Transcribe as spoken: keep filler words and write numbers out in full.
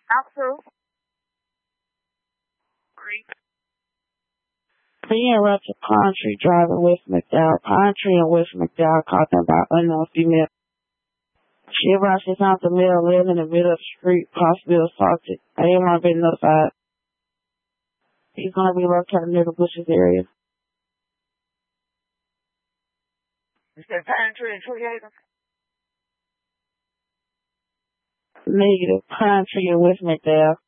Officer. Being interrupted Pine Tree Drive in West McDowell. Pine Tree and West McDowell talking about unknown female. She arrived she found the male living in the middle of the street, possibly assaulted. I didn't want to be notified. He's going to be located near the bushes area. You said Pine Tree and Tree Haven? Negative. Pine Tree and West McDowell.